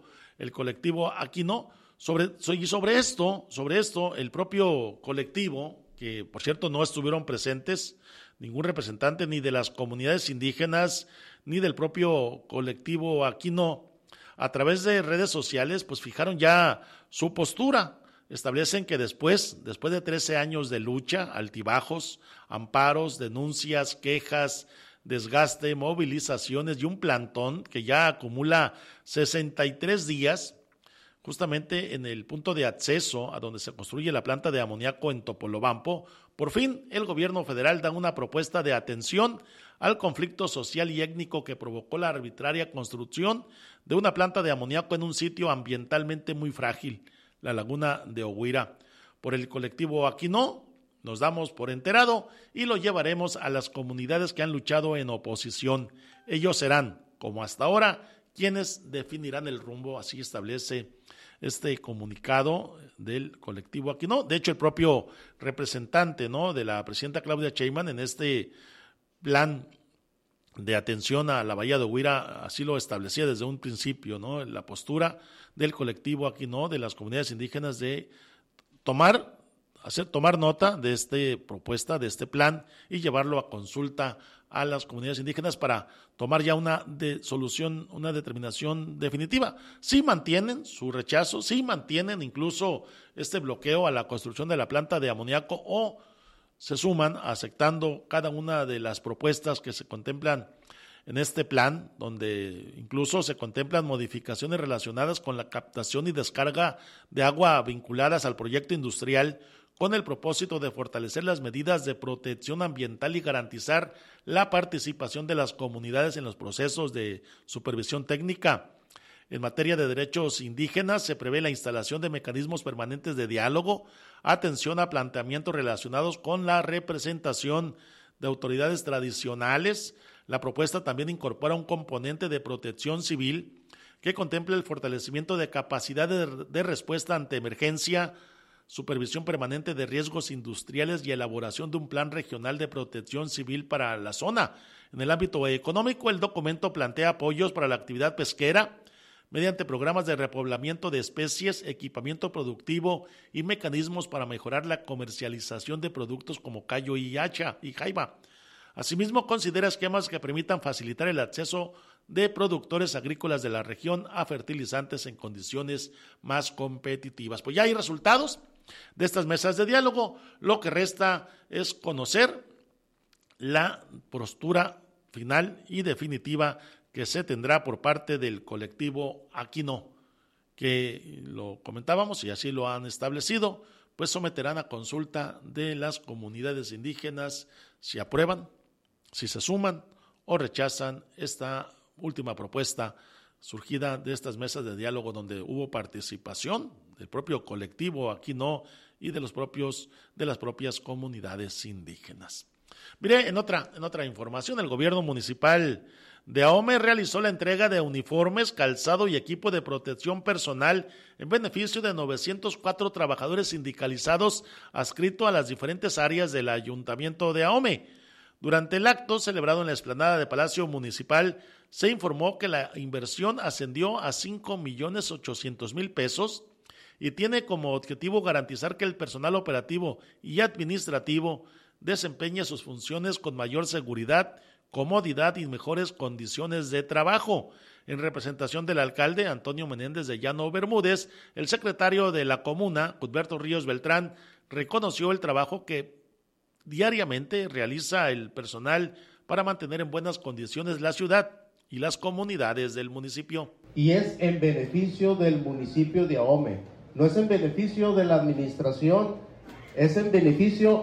Aquino. Sobre esto, el propio colectivo, que por cierto no estuvieron presentes ningún representante ni de las comunidades indígenas ni del propio colectivo Aquino, a través de redes sociales, pues fijaron ya su postura. Establecen que después de 13 años de lucha, altibajos, amparos, denuncias, quejas, desgaste, movilizaciones y un plantón que ya acumula 63 días, justamente en el punto de acceso a donde se construye la planta de amoníaco en Topolobampo, por fin el gobierno federal da una propuesta de atención al conflicto social y étnico que provocó la arbitraria construcción de una planta de amoníaco en un sitio ambientalmente muy frágil, la laguna de Oguira. Por el colectivo Aquino nos damos por enterado y lo llevaremos a las comunidades que han luchado en oposición. Ellos serán, como hasta ahora, quienes definirán el rumbo, así establece este comunicado del colectivo Aquino. De hecho, el propio representante, ¿no?, de la presidenta Claudia Sheinbaum en este plan de atención a la Bahía de Oguira así lo establecía desde un principio, ¿no?, la postura del colectivo Aquino, de las comunidades indígenas, de tomar nota de esta propuesta, de este plan y llevarlo a consulta a las comunidades indígenas para tomar ya una determinación definitiva. Sí mantienen su rechazo, sí mantienen incluso este bloqueo a la construcción de la planta de amoníaco o se suman aceptando cada una de las propuestas que se contemplan en este plan, donde incluso se contemplan modificaciones relacionadas con la captación y descarga de agua vinculadas al proyecto industrial con el propósito de fortalecer las medidas de protección ambiental y garantizar la participación de las comunidades en los procesos de supervisión técnica. En materia de derechos indígenas, se prevé la instalación de mecanismos permanentes de diálogo, atención a planteamientos relacionados con la representación de autoridades tradicionales. La propuesta también incorpora un componente de protección civil que contempla el fortalecimiento de capacidad de respuesta ante emergencia, supervisión permanente de riesgos industriales y elaboración de un plan regional de protección civil para la zona. En el ámbito económico, el documento plantea apoyos para la actividad pesquera mediante programas de repoblamiento de especies, equipamiento productivo y mecanismos para mejorar la comercialización de productos como callo y hacha y jaiba. Asimismo, considera esquemas que permitan facilitar el acceso de productores agrícolas de la región a fertilizantes en condiciones más competitivas. Pues ya hay resultados de estas mesas de diálogo. Lo que resta es conocer la postura final y definitiva que se tendrá por parte del colectivo Aquino, que lo comentábamos y así lo han establecido, pues someterán a consulta de las comunidades indígenas si aprueban, si se suman o rechazan esta última propuesta surgida de estas mesas de diálogo donde hubo participación del propio colectivo Aquino y de las propias comunidades indígenas. Mire, en otra información, el gobierno municipal de Ahome realizó la entrega de uniformes, calzado y equipo de protección personal en beneficio de 904 trabajadores sindicalizados adscritos a las diferentes áreas del ayuntamiento de Ahome. Durante el acto celebrado en la explanada de Palacio Municipal, se informó que la inversión ascendió a 5,800,000 pesos y tiene como objetivo garantizar que el personal operativo y administrativo desempeñe sus funciones con mayor seguridad, comodidad y mejores condiciones de trabajo. En representación del alcalde Antonio Menéndez de Llano Bermúdez, el secretario de la comuna, Cudberto Ríos Beltrán, reconoció el trabajo que diariamente realiza el personal para mantener en buenas condiciones la ciudad y las comunidades del municipio. Y es en beneficio del municipio de Ahome, no es en beneficio de la administración, es en beneficio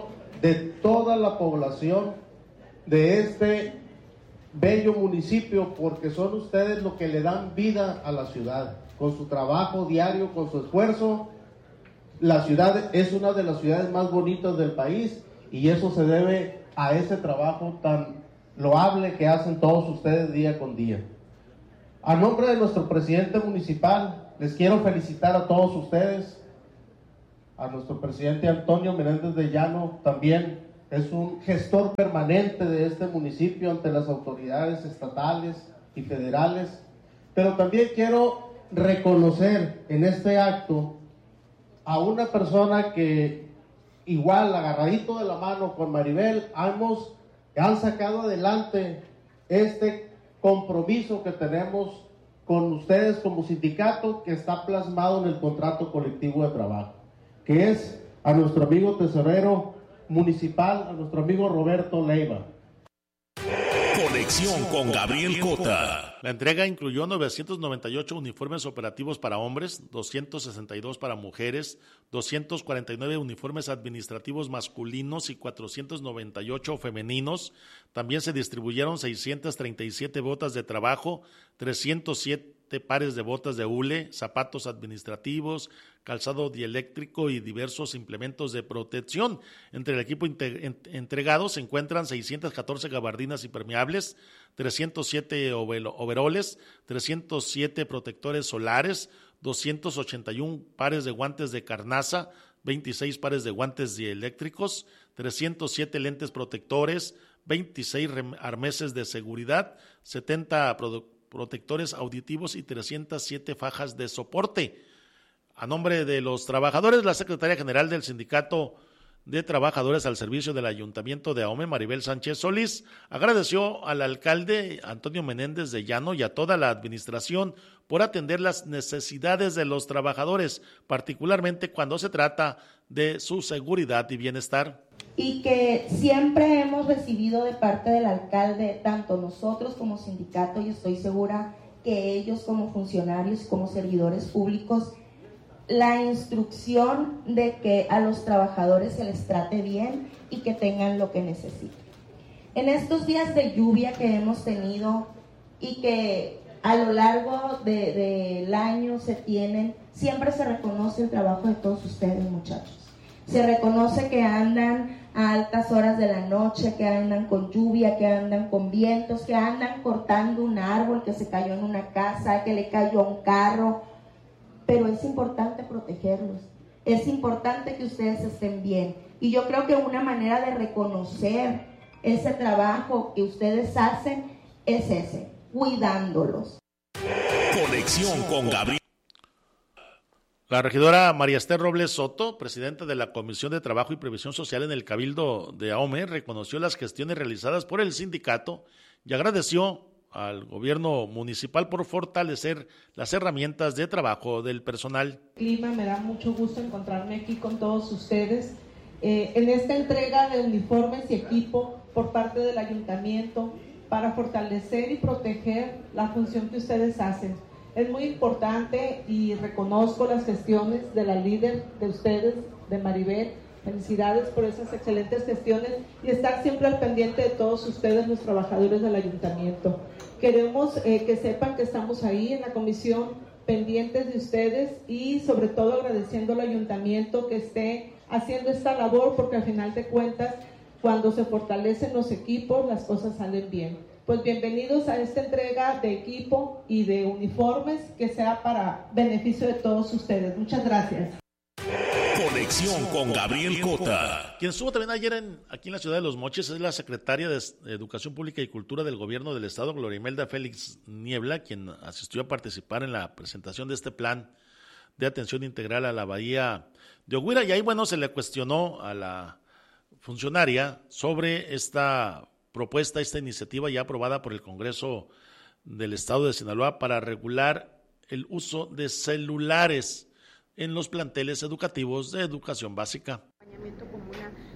de toda la población de este bello municipio, porque son ustedes los que le dan vida a la ciudad, con su trabajo diario, con su esfuerzo. La ciudad es una de las ciudades más bonitas del país y eso se debe a ese trabajo tan loable que hacen todos ustedes día con día. A nombre de nuestro presidente municipal, les quiero felicitar a todos ustedes, a nuestro presidente Antonio Menéndez de Llano, también es un gestor permanente de este municipio ante las autoridades estatales y federales, pero también quiero reconocer en este acto a una persona que igual agarradito de la mano con Maribel han sacado adelante este compromiso que tenemos con ustedes como sindicato, que está plasmado en el contrato colectivo de trabajo, que es a nuestro amigo tesorero municipal, a nuestro amigo Roberto Leiva. Conexión con Gabriel Cota. La entrega incluyó 998 uniformes operativos para hombres, 262 para mujeres, 249 uniformes administrativos masculinos y 498 femeninos. También se distribuyeron 637 botas de trabajo, 307 pares de botas de hule, zapatos administrativos, calzado dieléctrico y diversos implementos de protección. Entre el equipo entregado se encuentran 614 gabardinas impermeables, 307 overoles, 307 protectores solares, 281 pares de guantes de carnaza, 26 pares de guantes dieléctricos, 307 lentes protectores, 26 arneses de seguridad, 70 protectores auditivos y 307 fajas de soporte. A nombre de los trabajadores, la secretaria general del Sindicato de Trabajadores al Servicio del Ayuntamiento de Ahome, Maribel Sánchez Solís, agradeció al alcalde Antonio Menéndez de Llano y a toda la administración por atender las necesidades de los trabajadores, particularmente cuando se trata de su seguridad y bienestar. Y que siempre hemos recibido de parte del alcalde, tanto nosotros como sindicato, y estoy segura que ellos como funcionarios, como servidores públicos, la instrucción de que a los trabajadores se les trate bien y que tengan lo que necesiten. En estos días de lluvia que hemos tenido y que a lo largo del año se tienen, siempre se reconoce el trabajo de todos ustedes, muchachos. Se reconoce que andan a altas horas de la noche, que andan con lluvia, que andan con vientos, que andan cortando un árbol que se cayó en una casa, que le cayó a un carro. Pero es importante protegerlos, es importante que ustedes estén bien. Y yo creo que una manera de reconocer ese trabajo que ustedes hacen es ese, cuidándolos. Conexión con Gabriel. La regidora María Esther Robles Soto, presidenta de la Comisión de Trabajo y Previsión Social en el Cabildo de Ahome, reconoció las gestiones realizadas por el sindicato y agradeció al gobierno municipal por fortalecer las herramientas de trabajo del personal. Clima, me da mucho gusto encontrarme aquí con todos ustedes en esta entrega de uniformes y equipo por parte del ayuntamiento para fortalecer y proteger la función que ustedes hacen. Es muy importante y reconozco las gestiones de la líder de ustedes, de Maribel. Felicidades por esas excelentes gestiones y estar siempre al pendiente de todos ustedes, los trabajadores del ayuntamiento. Queremos que sepan que estamos ahí en la comisión pendientes de ustedes y sobre todo agradeciendo al ayuntamiento que esté haciendo esta labor, porque al final de cuentas, cuando se fortalecen los equipos, las cosas salen bien. Pues bienvenidos a esta entrega de equipo y de uniformes que sea para beneficio de todos ustedes. Muchas gracias. Conexión con Gabriel Cota. Quien estuvo también ayer aquí en la ciudad de Los Mochis es la secretaria de Educación Pública y Cultura del Gobierno del Estado, Gloria Imelda Félix Niebla, quien asistió a participar en la presentación de este plan de atención integral a la bahía de Oguira. Y ahí, bueno, se le cuestionó a la funcionaria sobre esta propuesta, esta iniciativa ya aprobada por el Congreso del Estado de Sinaloa para regular el uso de celulares en los planteles educativos de educación básica. Como una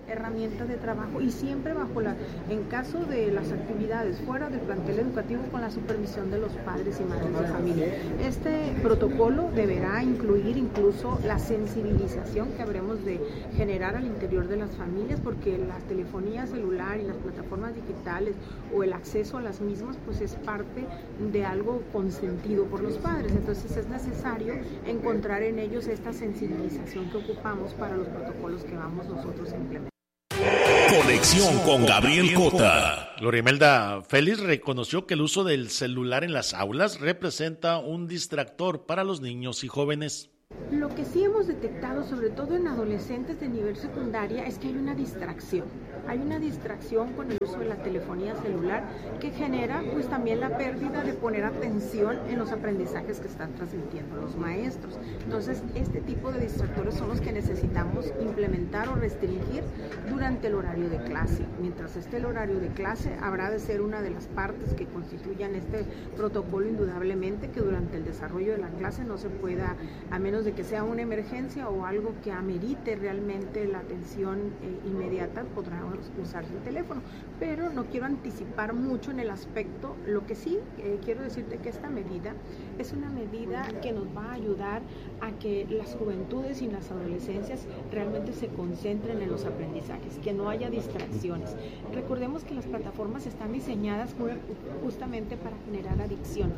herramienta de trabajo y siempre en caso de las actividades fuera del plantel educativo, con la supervisión de los padres y madres de familia. Este protocolo deberá incluir incluso la sensibilización que habremos de generar al interior de las familias, porque la telefonía celular y las plataformas digitales o el acceso a las mismas pues es parte de algo consentido por los padres. Entonces es necesario encontrar en ellos esta sensibilización que ocupamos para los protocolos que vamos nosotros a implementar. Conexión con Gabriel Cota. Gloria Imelda Félix reconoció que el uso del celular en las aulas representa un distractor para los niños y jóvenes. Lo que sí hemos detectado, sobre todo en adolescentes de nivel secundaria, es que hay una distracción. Hay una distracción con el uso de la telefonía celular que genera pues también la pérdida de poner atención en los aprendizajes que están transmitiendo los maestros. Entonces, este tipo de distractores son los que necesitamos implementar o restringir durante el horario de clase. Mientras esté el horario de clase, habrá de ser una de las partes que constituyan este protocolo, indudablemente, que durante el desarrollo de la clase no se pueda, a menos de que sea una emergencia o algo que amerite realmente la atención inmediata, podrá usarse el teléfono, pero no quiero anticipar mucho en el aspecto. Lo que sí quiero decirte que esta medida es una medida que nos va a ayudar a que las juventudes y las adolescencias realmente se concentren en los aprendizajes, que no haya distracciones. Recordemos que las plataformas están diseñadas justamente para generar adicción.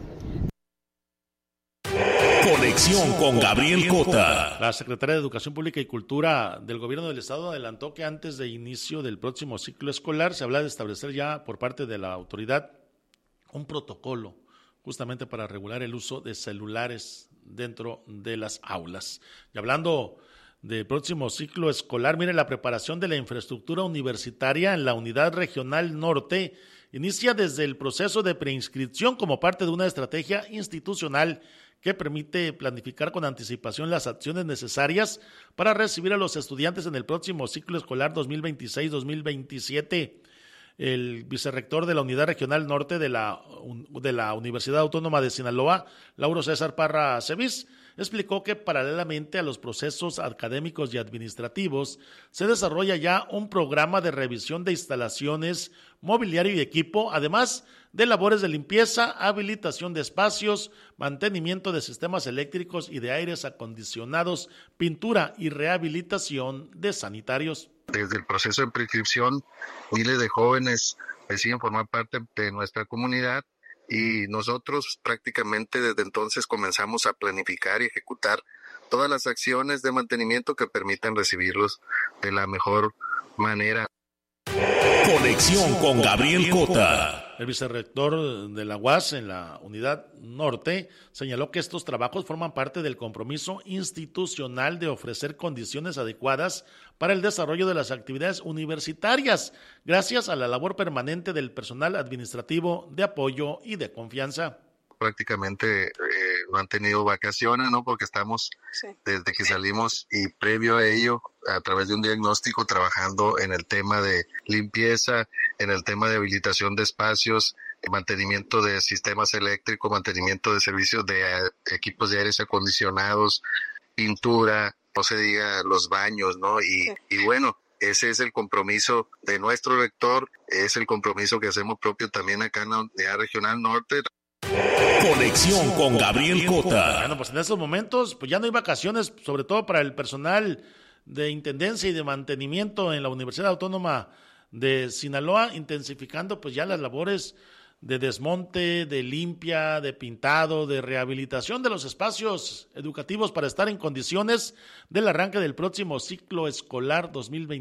Conexión con Gabriel Cota. La Secretaría de Educación Pública y Cultura del Gobierno del Estado adelantó que antes de inicio del próximo ciclo escolar se habla de establecer ya por parte de la autoridad un protocolo justamente para regular el uso de celulares dentro de las aulas. Y hablando del próximo ciclo escolar, mire, la preparación de la infraestructura universitaria en la Unidad Regional Norte inicia desde el proceso de preinscripción como parte de una estrategia institucional que permite planificar con anticipación las acciones necesarias para recibir a los estudiantes en el próximo ciclo escolar 2026-2027. El vicerrector de la Unidad Regional Norte de la Universidad Autónoma de Sinaloa, Lauro César Parra Cebis, explicó que paralelamente a los procesos académicos y administrativos se desarrolla ya un programa de revisión de instalaciones, mobiliario y equipo, además de labores de limpieza, habilitación de espacios, mantenimiento de sistemas eléctricos y de aires acondicionados, pintura y rehabilitación de sanitarios. Desde el proceso de prescripción, miles de jóvenes deciden formar parte de nuestra comunidad y nosotros prácticamente desde entonces comenzamos a planificar y ejecutar todas las acciones de mantenimiento que permitan recibirlos de la mejor manera. Conexión con Gabriel Cota. El vicerrector de la UAS en la Unidad Norte señaló que estos trabajos forman parte del compromiso institucional de ofrecer condiciones adecuadas para el desarrollo de las actividades universitarias, gracias a la labor permanente del personal administrativo de apoyo y de confianza. Prácticamente no han tenido vacaciones, ¿no? Porque estamos desde que salimos y previo a ello, a través de un diagnóstico, trabajando en el tema de limpieza, en el tema de habilitación de espacios, mantenimiento de sistemas eléctricos, mantenimiento de servicios de equipos de aires acondicionados, pintura, no se diga los baños, ¿no? Y bueno, ese es el compromiso de nuestro rector, es el compromiso que hacemos propio también acá en la Unidad Regional Norte. Conexión con Gabriel Cota. Bueno, pues en estos momentos pues ya no hay vacaciones, sobre todo para el personal de intendencia y de mantenimiento en la Universidad Autónoma de Sinaloa, intensificando pues ya las labores de desmonte, de limpia, de pintado, de rehabilitación de los espacios educativos para estar en condiciones del arranque del próximo ciclo escolar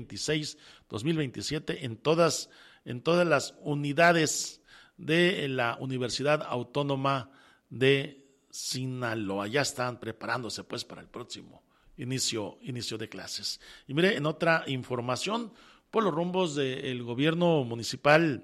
2026-2027 en todas las unidades de la Universidad Autónoma de Sinaloa. Ya están preparándose pues para el próximo inicio de clases. Y mire, en otra información, por los rumbos del gobierno municipal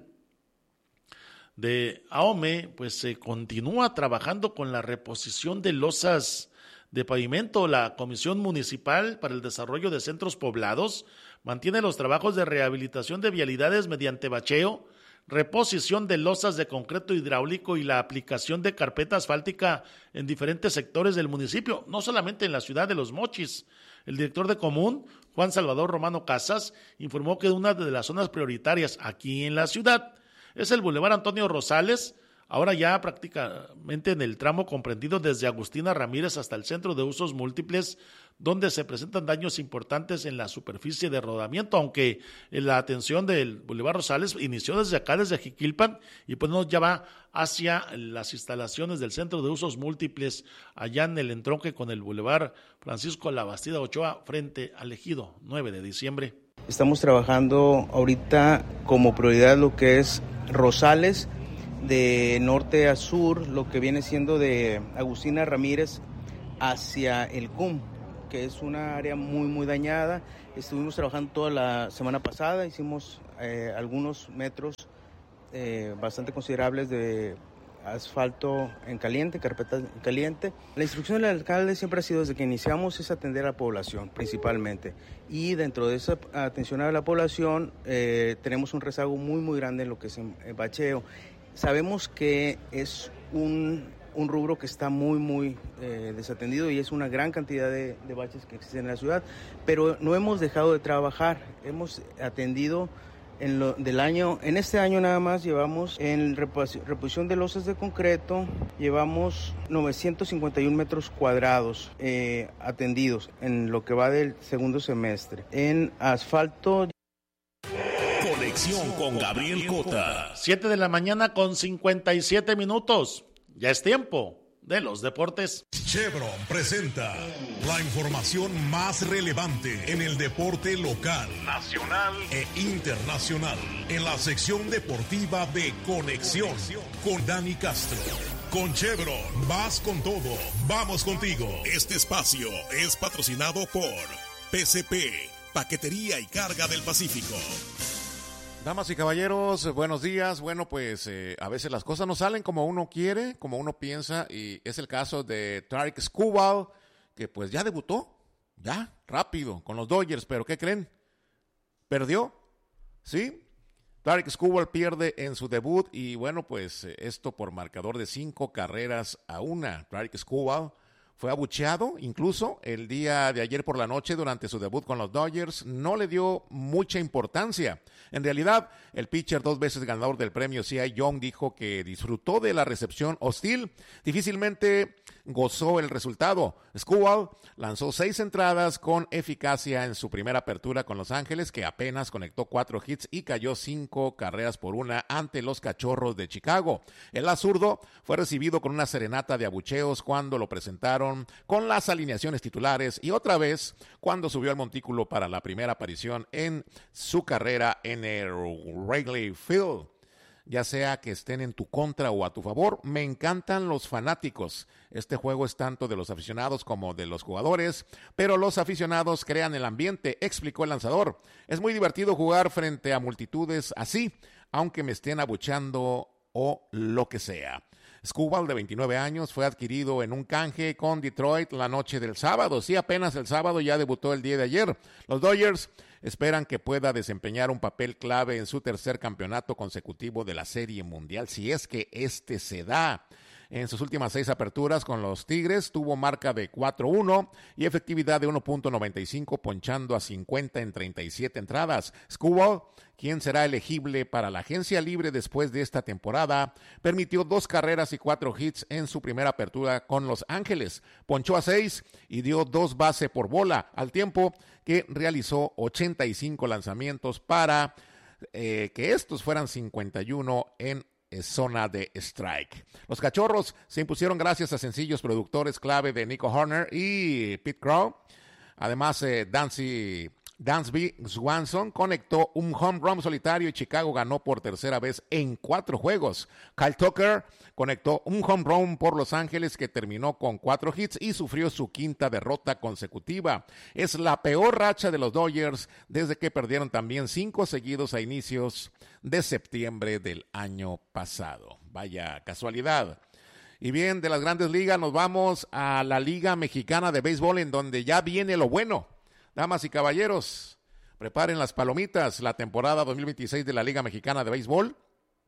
de Ahome, pues se continúa trabajando con la reposición de losas de pavimento. La Comisión Municipal para el Desarrollo de Centros Poblados mantiene los trabajos de rehabilitación de vialidades mediante bacheo, reposición de losas de concreto hidráulico y la aplicación de carpeta asfáltica en diferentes sectores del municipio, no solamente en la ciudad de Los Mochis. El director de Común, Juan Salvador Romano Casas, informó que una de las zonas prioritarias aquí en la ciudad es el Boulevard Antonio Rosales, ahora ya prácticamente en el tramo comprendido desde Agustina Ramírez hasta el Centro de Usos Múltiples, donde se presentan daños importantes en la superficie de rodamiento, aunque la atención del Boulevard Rosales inició desde acá, desde Jiquilpan, y pues no, ya va hacia las instalaciones del Centro de Usos Múltiples, allá en el entronque con el Boulevard Francisco Labastida Ochoa, frente al Ejido, 9 de diciembre. Estamos trabajando ahorita como prioridad lo que es Rosales, de norte a sur, lo que viene siendo de Agustina Ramírez hacia el CUM, que es una área muy dañada. Estuvimos trabajando toda la semana pasada, hicimos algunos metros bastante considerables de asfalto en caliente, carpeta en caliente. La instrucción del alcalde siempre ha sido, desde que iniciamos, es atender a la población principalmente, y dentro de esa atención a la población tenemos un rezago muy grande en lo que es el bacheo. Sabemos que es un rubro que está muy desatendido y es una gran cantidad de baches que existen en la ciudad, pero no hemos dejado de trabajar. Hemos atendido en este año nada más llevamos en reposición de losas de concreto, llevamos 951 metros cuadrados atendidos en lo que va del segundo semestre. En asfalto. Conexión con Gabriel Cota. 7 de la mañana con 57 minutos. Ya es tiempo de los deportes. Chevron presenta la información más relevante en el deporte local, nacional e internacional, en la sección deportiva de Conexión con Dani Castro. Con Chevron, vas con todo, vamos contigo. Este espacio es patrocinado por PCP, Paquetería y Carga del Pacífico. Damas y caballeros, buenos días. Bueno, pues a veces las cosas no salen como uno quiere, como uno piensa, y es el caso de Tarik Skubal, que pues ya debutó, ya, rápido, con los Dodgers, pero ¿qué creen? ¿Perdió? ¿Sí? Tarik Skubal pierde en su debut, y bueno, pues esto por marcador de 5-1. Tarik Skubal fue abucheado incluso el día de ayer por la noche durante su debut con los Dodgers. No le dio mucha importancia. En realidad, el pitcher 2 veces ganador del premio Cy Young dijo que disfrutó de la recepción hostil. Difícilmente gozó el resultado. Skubal lanzó 6 entradas con eficacia en su primera apertura con Los Ángeles, que apenas conectó 4 hits y cayó 5 carreras por 1 ante los Cachorros de Chicago. El zurdo fue recibido con una serenata de abucheos cuando lo presentaron con las alineaciones titulares, y otra vez cuando subió al montículo para la primera aparición en su carrera en el Wrigley Field. Ya sea que estén en tu contra o a tu favor, me encantan los fanáticos. Este juego es tanto de los aficionados como de los jugadores, pero los aficionados crean el ambiente, explicó el lanzador. Es muy divertido jugar frente a multitudes así, aunque me estén abucheando o lo que sea. Skubal, de 29 años, fue adquirido en un canje con Detroit la noche del sábado. Sí, apenas el sábado, ya debutó el día de ayer. Los Dodgers esperan que pueda desempeñar un papel clave en su tercer campeonato consecutivo de la Serie Mundial, si es que este se da. En sus últimas 6 aperturas con los Tigres tuvo marca de 4-1 y efectividad de 1.95, ponchando a 50 en 37 entradas. Skubal, quien será elegible para la agencia libre después de esta temporada, permitió 2 carreras y 4 hits en su primera apertura con Los Ángeles. Ponchó a 6 y dio 2 bases por bola, al tiempo que realizó 85 lanzamientos para que estos fueran 51 en zona de strike. Los Cachorros se impusieron gracias a sencillos productores clave de Nico Horner y Pete Crow. Además, Dansby Swanson conectó un home run solitario y Chicago ganó por tercera vez en 4 juegos. Kyle Tucker conectó un home run por Los Ángeles, que terminó con 4 hits y sufrió su 5ª derrota consecutiva. Es la peor racha de los Dodgers desde que perdieron también 5 seguidos a inicios de septiembre del año pasado. Vaya casualidad. Y bien, de las Grandes Ligas nos vamos a la Liga Mexicana de Béisbol, en donde ya viene lo bueno. Damas y caballeros, preparen las palomitas. La temporada 2026 de la Liga Mexicana de Béisbol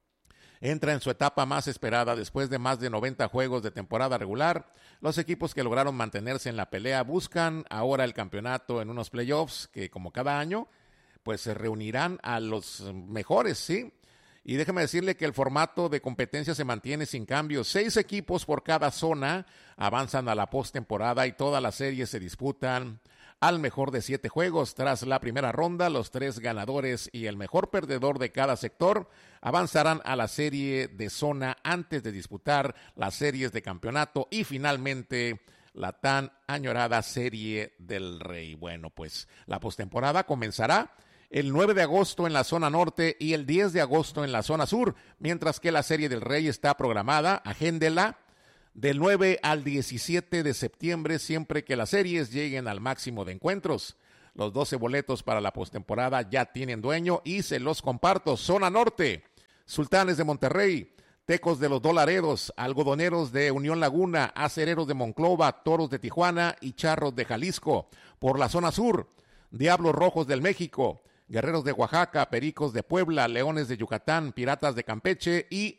entra en su etapa más esperada después de más de 90 juegos de temporada regular. Los equipos que lograron mantenerse en la pelea buscan ahora el campeonato en unos playoffs que, como cada año, pues se reunirán a los mejores, ¿sí? Y déjeme decirle que el formato de competencia se mantiene sin cambios. 6 equipos por cada zona avanzan a la postemporada y todas las series se disputan al mejor de 7 juegos. Tras la primera ronda, los 3 ganadores y el mejor perdedor de cada sector avanzarán a la serie de zona antes de disputar las series de campeonato y finalmente la tan añorada Serie del Rey. Bueno, pues la postemporada comenzará el 9 de agosto en la zona norte y el 10 de agosto en la zona sur, mientras que la Serie del Rey está programada, agéndela, del 9 al 17 de septiembre, siempre que las series lleguen al máximo de encuentros. Los 12 boletos para la postemporada ya tienen dueño y se los comparto. Zona norte, Sultanes de Monterrey, Tecos de los Dos Laredos, Algodoneros de Unión Laguna, Acereros de Monclova, Toros de Tijuana y Charros de Jalisco. Por la zona sur, Diablos Rojos del México, Guerreros de Oaxaca, Pericos de Puebla, Leones de Yucatán, Piratas de Campeche y